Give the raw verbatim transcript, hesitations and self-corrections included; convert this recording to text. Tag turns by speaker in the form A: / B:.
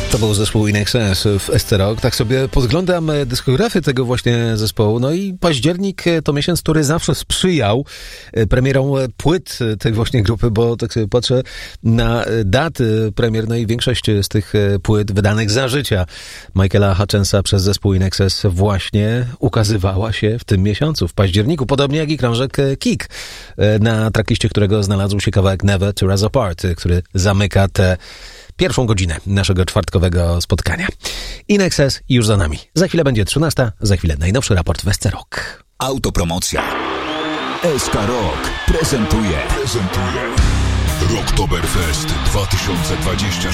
A: To był zespół In Excess w S C Rock. Tak sobie podglądam dyskografię tego właśnie zespołu. No i październik to miesiąc, który zawsze sprzyjał premierom płyt tej właśnie grupy, bo tak sobie patrzę na daty premier, no i większość z tych płyt wydanych za życia Michaela Hutchensa przez zespół In Excess właśnie ukazywała się w tym miesiącu, w październiku. Podobnie jak i krążek Kick, na trackliście którego znalazł się kawałek Never Tear Us Apart, który zamyka tę pierwszą godzinę naszego czwartkowego spotkania. In Excess już za nami. Za chwilę będzie trzynasta, za chwilę najnowszy raport w S C Rock.
B: Autopromocja. S K Rock prezentuje. Prezentuje. Rocktoberfest dwa tysiące dwadzieścia